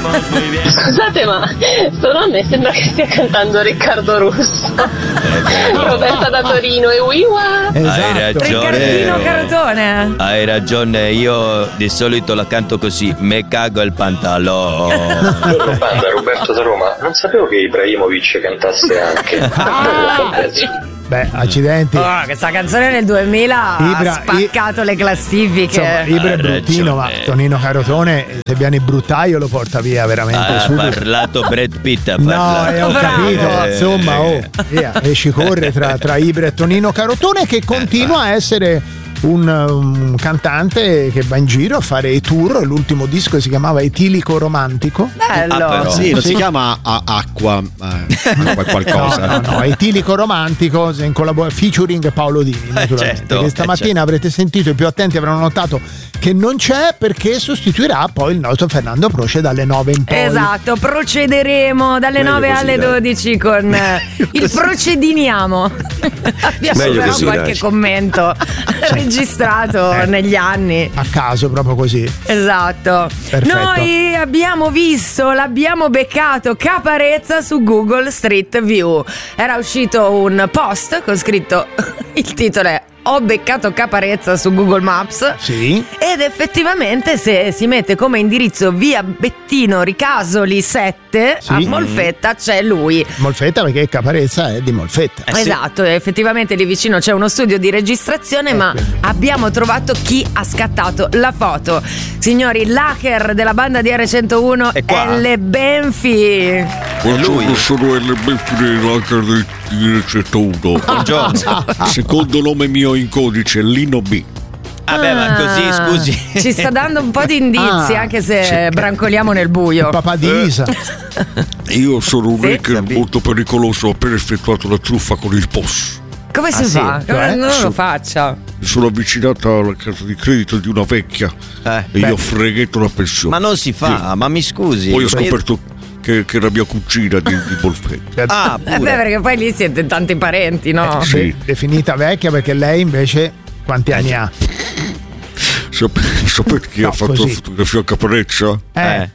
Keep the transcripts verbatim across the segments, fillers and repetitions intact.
Scusate, ma sto nome sembra che stia cantando Riccardo Russo. Roberta da Torino e Uiwa. Esatto. Hai ragione. Riccardino Cartone. Hai ragione, io di solito la canto così, me cago il pantalone. Banda, Roberto da Roma, non sapevo che Ibrahimovic cantasse anche. Ah, Beh, accidenti. oh, questa canzone nel duemila Ibra- ha spaccato I- le classifiche. Insomma, Ibra è Ha bruttino, ma ragione. Tonino Carotone, se viene il bruttaio lo porta via veramente Ha subito. parlato Brad Pitt, ha No, parlato. eh, ho capito, Eh, insomma, oh, via, e ci corre tra, tra Ibra e Tonino Carotone, che continua a essere un, un cantante che va in giro a fare i tour. L'ultimo disco si chiamava Etilico Romantico. Bello. Ah, però. Sì, non Sì. si chiama a- acqua eh, qualcosa. No, no, no, Etilico Romantico in collabor- featuring Paolo Dini, naturalmente. certo, che eh, stamattina certo. avrete sentito, i più attenti avranno notato che non c'è, perché sostituirà poi il nostro Fernando Proce dalle nove in poi. Esatto, procederemo dalle Meglio nove così, alle dai. dodici con eh, il procediniamo. Abbiamo Meglio però così, qualche dai. commento registrato Eh. negli anni. A caso, proprio così. Esatto. Perfetto. Noi abbiamo visto, l'abbiamo beccato Caparezza su Google Street View. Era uscito un post con scritto, il titolo è "Ho beccato Caparezza su Google Maps". Sì. Ed effettivamente, se si mette come indirizzo via Bettino Ricasoli sette Sì. a Molfetta, c'è lui. Molfetta, perché Caparezza è di Molfetta. Eh sì. Esatto, effettivamente lì vicino c'è uno studio di registrazione, ma quindi. abbiamo trovato chi ha scattato la foto. Signori, l'hacker della banda di R centouno È qua? L. Benfi. Buongiorno, sono il hacker di R centouno. Buongiorno. Secondo nome mio in codice, Lino B. Vabbè, ma così, Ah, scusi. Ci sta dando un po' di indizi, Ah, anche se brancoliamo nel buio. Papà di Isa. Io sono un Sì. hacker molto pericoloso, ho appena effettuato una truffa con il P O S. Come si Ah, sì? fa? Come Cioè? non Sì. lo faccia. Mi sono avvicinato alla casa di credito di una vecchia Eh, e gli ho freghetto la pensione. ma non si fa, ma mi scusi. Poi ho scoperto che, che era mia cugina di, di Molfetta. Ah, Eh beh, pure. perché poi lì siete tanti parenti, no? Sì. De- definita vecchia, perché lei invece quanti anni ha? Sap- Sapete chi No, ha fatto così. la fotografia a Caparezza? Eh.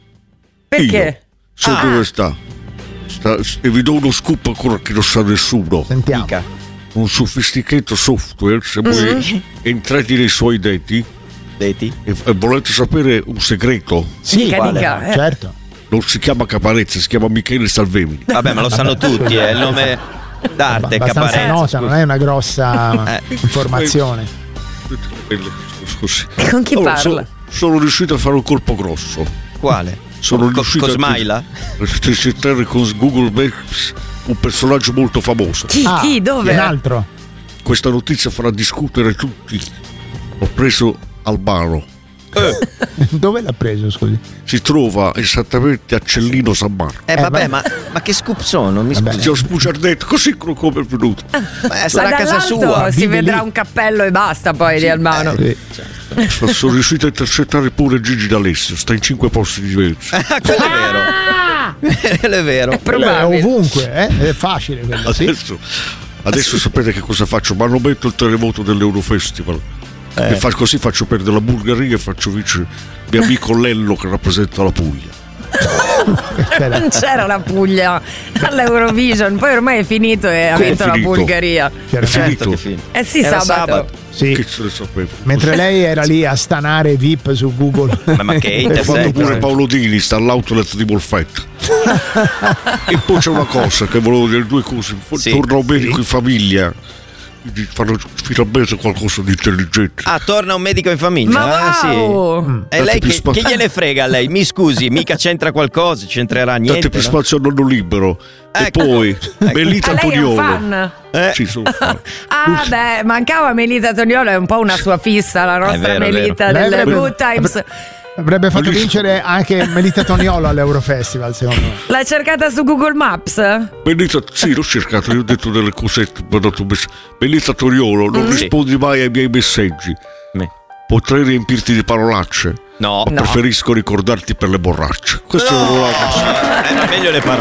Perché? So Ah. dove sta? Sta- E vi do uno scoop ancora che non sa nessuno. Sentiamo. Dica. Un sofisticato software, se voi entrate nei suoi dati Vedi? e, e volete sapere un segreto, Sì, Dica, quale? dica, eh. Certo. non si chiama Caparezza, si chiama Michele Salvemini. Vabbè, ma lo sanno tutti, è il nome d'arte, Abbastanza Caparezza. nota, non è una grossa Eh. informazione. Scusi. Con chi Allora, parla? so- sono riuscito a fare un colpo grosso. Quale? Sono Co- riuscito Cosmaila? a registrare con Google Maps un personaggio molto famoso. Chi? Ah, chi? Dove? Un altro. Questa notizia farà discutere tutti. Ho preso Albano. Dove l'ha preso, scusi? Si trova esattamente a Cellino San Marco. Eh, Eh, vabbè, ma- ma, ma che scoop sono? Mi Vabbè. scusi. Ti ho sbugiardato così come è venuto. Eh, Ma sarà a casa dall'alto sua. si Vive vedrà lì. un cappello e basta poi di Albano. Sì. Sono riuscito a intercettare pure Gigi D'Alessio. Sta in cinque posti diversi. Ah, quello è vero. Ah! Quello è vero. È Quello è probabile. ovunque, eh? È facile quello, sì. Adesso, adesso sapete che cosa faccio? Ma non metto il televoto dell'Eurofestival. E fa- così faccio perdere la Bulgaria e faccio vincere mio amico Lello che rappresenta la Puglia. C'era- Non c'era la Puglia all'Eurovision, poi ormai è finito e ha Come è vinto la finito? Bulgaria. c'era- È finito. Certo che fine. Eh sì, Era sabato. sabato. Sì. Che se ne sapevo. Mentre lei era lì a stanare V I P su Google. Ma, ma che Per Ho fatto intersex? pure Paolo Dini, sta all'outlet di Molfetta. E poi c'è una cosa che volevo dire, due cose. Sì. Torna un medico in famiglia, quindi fanno finalmente qualcosa di intelligente. Ah, torna un medico in famiglia. Ma Ah, wow! sì. E lei Date più che, spazio. che gliene frega a lei? Mi scusi, mica c'entra qualcosa, c'entrerà niente. Date più no? spazio a nonno libero. E Ecco. poi Melita Ah, lei è un Antoniolo. fan? Eh. Sì, sono un fan. Ah, beh, mancava Melita Toniolo, è un po' una sua fissa, la nostra vero, è Melita vero. Lei delle avrebbe- Good Times. Avrebbe fatto Bellissimo. vincere anche Melita Toniolo all'Eurofestival, secondo me. L'hai cercata su Google Maps? Melita, sì, l'ho cercato, io ho detto delle cosette, mi ha dato un messaggio. Melita Toriolo, non Mm. rispondi mai ai miei messaggi. Me. Potrei riempirti di parolacce, No, ma No. preferisco ricordarti per le borracce. Questo No. non lo Eh, ma meglio le parole.